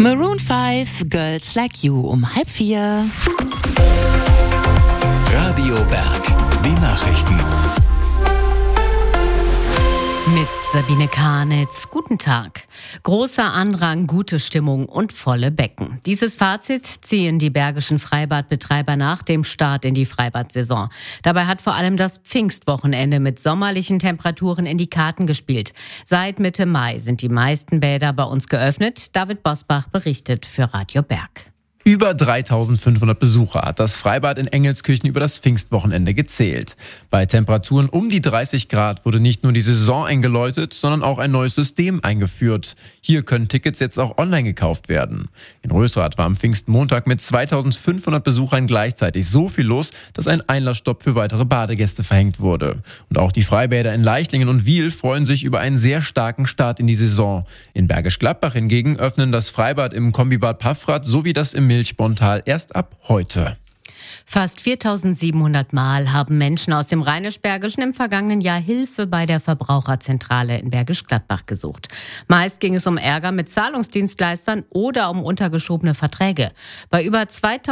Maroon 5, Girls Like You um 3:30. Radio Berg, die Nachrichten. Mit Sabine Karnitz. Guten Tag. Großer Andrang, gute Stimmung und volle Becken. Dieses Fazit ziehen die bergischen Freibadbetreiber nach dem Start in die Freibadsaison. Dabei hat vor allem das Pfingstwochenende mit sommerlichen Temperaturen in die Karten gespielt. Seit Mitte Mai sind die meisten Bäder bei uns geöffnet. David Bosbach berichtet für Radio Berg. Über 3.500 Besucher hat das Freibad in Engelskirchen über das Pfingstwochenende gezählt. Bei Temperaturen um die 30 Grad wurde nicht nur die Saison eingeläutet, sondern auch ein neues System eingeführt. Hier können Tickets jetzt auch online gekauft werden. In Rösrath war am Pfingstmontag mit 2.500 Besuchern gleichzeitig so viel los, dass ein Einlassstopp für weitere Badegäste verhängt wurde. Und auch die Freibäder in Leichlingen und Wiel freuen sich über einen sehr starken Start in die Saison. In Bergisch Gladbach hingegen öffnen das Freibad im Kombibad Paffrath sowie das im Milchbontal erst ab heute. Fast 4.700 Mal haben Menschen aus dem Rheinisch-Bergischen im vergangenen Jahr Hilfe bei der Verbraucherzentrale in Bergisch Gladbach gesucht. Meist ging es um Ärger mit Zahlungsdienstleistern oder um untergeschobene Verträge. Bei über 2.000